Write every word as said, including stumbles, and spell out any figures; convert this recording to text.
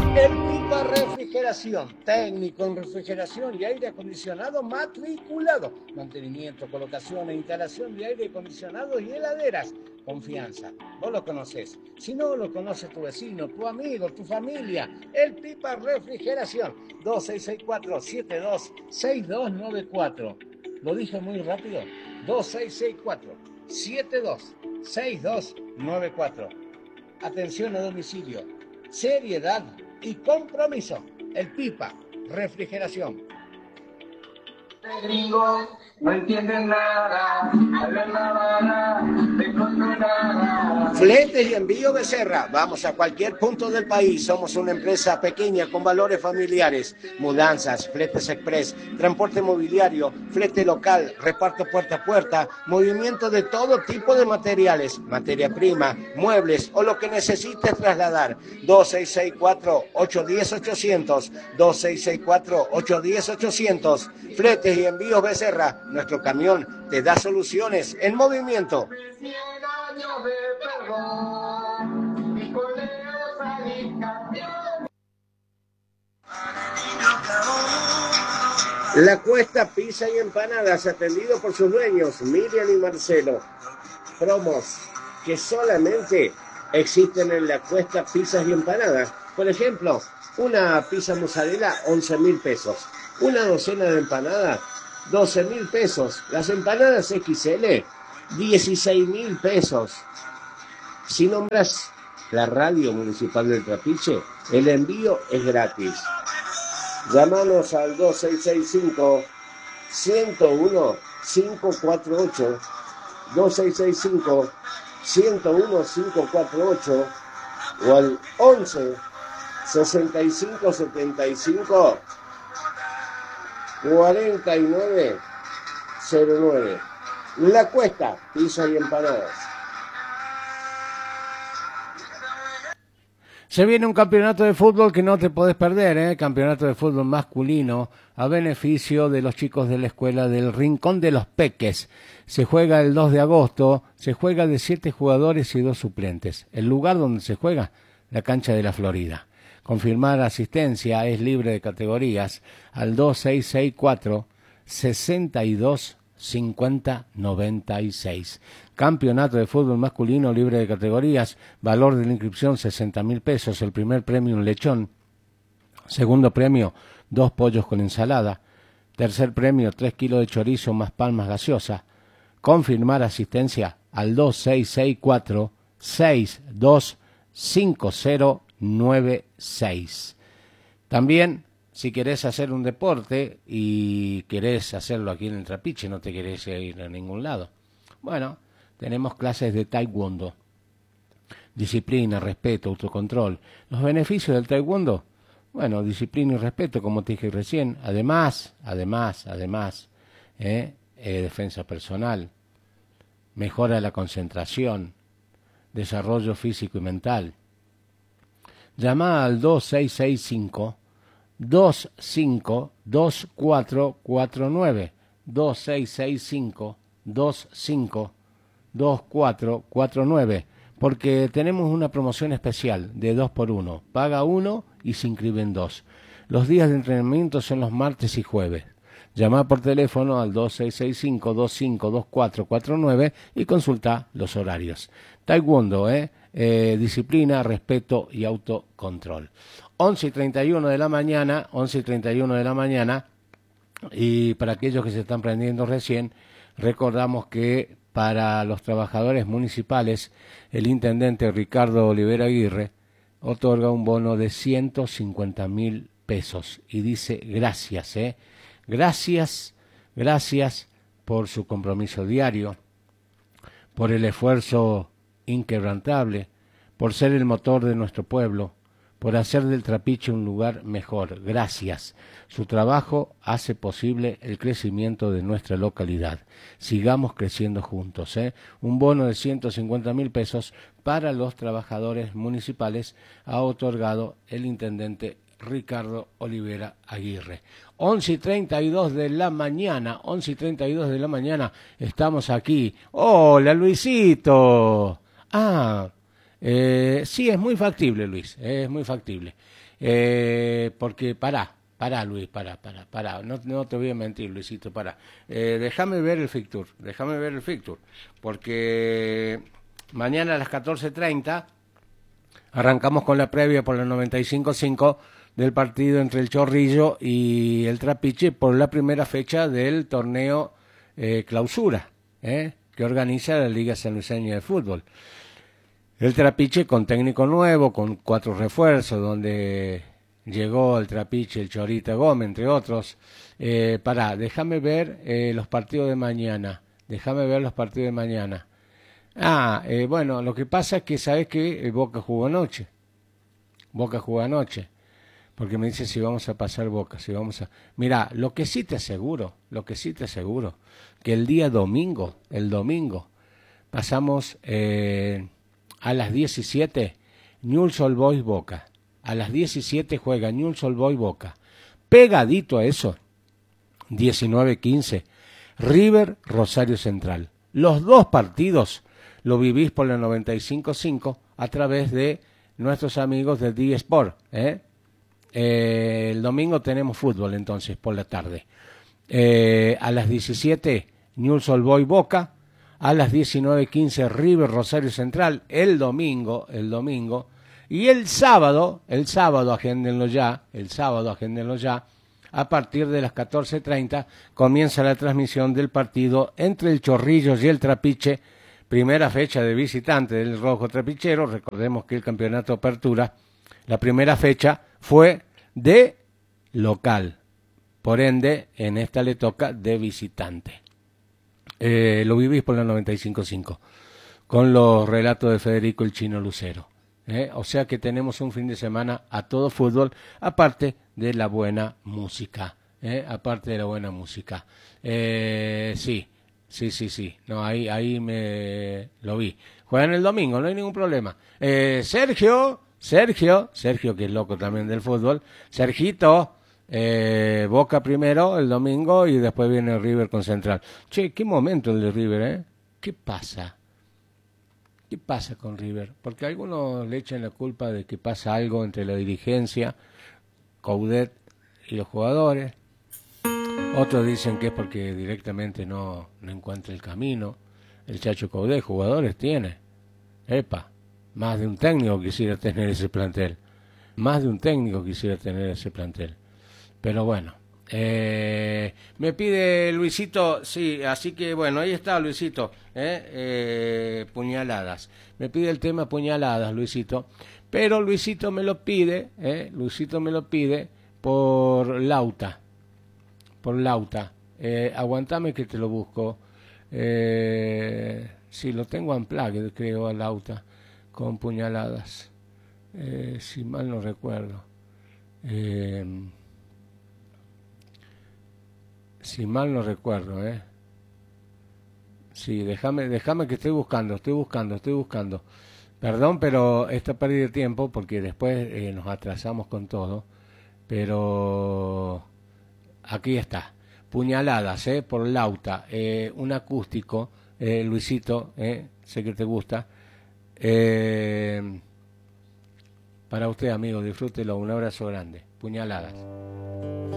El Pipa Refrigeración, técnico en refrigeración y aire acondicionado matriculado. Mantenimiento, colocación e instalación de aire acondicionado y heladeras. Confianza, vos lo conocés. Si no lo conoce tu vecino, tu amigo, tu familia. El Pipa Refrigeración, dos seis seis cuatro, siete dos seis dos nueve cuatro. ¿Lo dije muy rápido? dos seis seis cuatro, siete dos seis dos nueve cuatro. Atención a domicilio, seriedad y compromiso. El Pipa Refrigeración. Gringo, no entienden nada, hablan nada, de nada. Fletes y envío Becerra. Vamos a cualquier punto del país. Somos una empresa pequeña con valores familiares. Mudanzas, fletes express, transporte mobiliario, flete local, reparto puerta a puerta, movimiento de todo tipo de materiales, materia prima, muebles o lo que necesites trasladar. dos seis seis cuatro, ocho uno cero, ochocientos. dos seis seis cuatro, ocho uno cero, ochocientos. Fletes y envíos Becerra. Nuestro camión te da soluciones en movimiento. La Cuesta Pizza y Empanadas, atendido por sus dueños, Miriam y Marcelo. Promos que solamente existen en La Cuesta Pizzas y Empanadas. Por ejemplo, una pizza mozzarella, once mil pesos. Una docena de empanadas, doce mil pesos. Las empanadas equis ele, dieciséis mil pesos. Si nombras la radio municipal del Trapiche, el envío es gratis. Llámanos al dos seis seis cinco, uno cero uno, cinco cuatro ocho, dos seis seis cinco, uno cero uno, cinco cuatro ocho o al once, sesenta y cinco, setenta y cinco, cuarenta y nueve, cero nueve. La Cuesta, pizza y empanadas. Se viene un campeonato de fútbol que no te podés perder, ¿eh? Campeonato de fútbol masculino a beneficio de los chicos de la escuela del Rincón de los Peques. Se juega el dos de agosto, se juega de siete jugadores y dos suplentes. El lugar donde se juega, la cancha de la Florida. Confirmar asistencia es libre de categorías al dos seis seis cuatro, sesenta y dos, cincuenta, noventa y seis. Campeonato de fútbol masculino libre de categorías, valor de la inscripción sesenta mil pesos, el primer premio un lechón, segundo premio dos pollos con ensalada, tercer premio tres kilos de chorizo más palmas gaseosa. Confirmar asistencia al dos seis seis cuatro, seis dos cinco cero nueve seis. También, si querés hacer un deporte y querés hacerlo aquí en el Trapiche, no te querés ir a ningún lado, bueno, tenemos clases de taekwondo, disciplina, respeto, autocontrol. Los beneficios del taekwondo, bueno, disciplina y respeto, como te dije recién. Además, además, además, eh, eh, defensa personal, mejora la concentración, desarrollo físico y mental. Llama al dos seis seis cinco, dos cinco dos cuatro cuatro nueve, dos seis seis cinco, dos cinco dos cuatro cuatro nueve, porque tenemos una promoción especial de dos por uno. Paga uno y se inscriben dos. Los días de entrenamiento son los martes y jueves. Llama por teléfono al dos seis seis cinco, dos cinco dos cuatro cuatro nueve y consulta los horarios. Taekwondo, ¿eh? Eh, disciplina, respeto y autocontrol. once y treinta y uno de la mañana, once y treinta y uno de la mañana, y para aquellos que se están prendiendo recién, recordamos que para los trabajadores municipales, el intendente Ricardo Olivera Aguirre otorga un bono de ciento cincuenta mil pesos y dice gracias, ¿eh? Gracias, gracias por su compromiso diario, por el esfuerzo inquebrantable, por ser el motor de nuestro pueblo, por hacer del Trapiche un lugar mejor. Gracias. Su trabajo hace posible el crecimiento de nuestra localidad. Sigamos creciendo juntos, ¿eh? Un bono de ciento cincuenta mil pesos para los trabajadores municipales ha otorgado el intendente Ricardo Olivera Aguirre. once y treinta y dos de la mañana, once y treinta y dos de la mañana, estamos aquí. ¡Hola, Luisito! Ah, Eh, sí, es muy factible, Luis, es muy factible. Eh, porque, pará, pará, Luis, pará, pará, pará. No, no te voy a mentir, Luisito, pará. Eh, déjame ver el fixture, déjame ver el fixture. Porque mañana a las catorce treinta arrancamos con la previa por la noventa y cinco punto cinco del partido entre el Chorrillo y el Trapiche por la primera fecha del torneo eh, clausura, eh, que organiza la Liga Sanluiseña de Fútbol. El Trapiche con técnico nuevo, con cuatro refuerzos, donde llegó el Trapiche, el Chorita Gómez, entre otros. Eh, pará, déjame ver eh, los partidos de mañana. Déjame ver los partidos de mañana. Ah, eh, bueno, lo que pasa es que sabes que eh, Boca jugó anoche. Boca jugó anoche. Porque me dice si vamos a pasar Boca, si vamos a... Mira, lo que sí te aseguro, lo que sí te aseguro, que el día domingo, el domingo, pasamos... Eh, a las diecisiete, Newell's Old Boys Boca. A las diecisiete juega Newell's Old Boys Boca. Pegadito a eso, diecinueve quince, River Rosario Central. Los dos partidos lo vivís por la noventa y cinco punto cinco a través de nuestros amigos de D Sport. ¿eh? Eh, el domingo tenemos fútbol entonces por la tarde. Eh, a las diecisiete, Newell's Old Boys Boca. A las diecinueve quince River Rosario Central, el domingo, el domingo, y el sábado, el sábado, agéndenlo ya, el sábado, agéndenlo ya, a partir de las catorce treinta comienza la transmisión del partido entre el Chorrillos y el Trapiche, primera fecha de visitante del Rojo Trapichero. Recordemos que el campeonato Apertura, la primera fecha fue de local, por ende, en esta le toca de visitante. Eh, lo vivís por la noventa y cinco punto cinco con los relatos de Federico el Chino Lucero. ¿eh? O sea que tenemos un fin de semana a todo fútbol, aparte de la buena música. ¿eh? Aparte de la buena música. Eh, sí, sí, sí, sí. No, ahí, ahí me lo vi. Juegan el domingo, no hay ningún problema. Eh, Sergio, Sergio, Sergio que es loco también del fútbol. Sergito. Eh, Boca primero el domingo y después viene River con Central. Che, qué momento el de River, ¿eh? ¿Qué pasa? ¿Qué pasa con River? Porque algunos le echan la culpa de que pasa algo entre la dirigencia, Coudet y los jugadores. Otros dicen que es porque directamente no, no encuentra el camino. El Chacho Coudet, jugadores tiene. Epa, más de un técnico quisiera tener ese plantel. Más de un técnico quisiera tener ese plantel. Pero bueno, eh, me pide Luisito, sí, así que bueno, ahí está Luisito, eh, eh, puñaladas. Me pide el tema puñaladas, Luisito, pero Luisito me lo pide, eh, Luisito me lo pide por Lauta, por Lauta. Eh, aguantame que te lo busco. Eh, sí, lo tengo unplugged, creo, a Lauta, con puñaladas, eh, si mal no recuerdo. Eh, Si mal no recuerdo, ¿eh? Sí, déjame, déjame que estoy buscando, estoy buscando, estoy buscando. Perdón, pero esta pérdida de tiempo, porque después eh, nos atrasamos con todo. Pero aquí está. Puñaladas, ¿eh? Por Lauta. Eh, un acústico, eh, Luisito, ¿eh? Sé que te gusta. Eh, para usted, amigo, disfrútelo. Un abrazo grande. Puñaladas.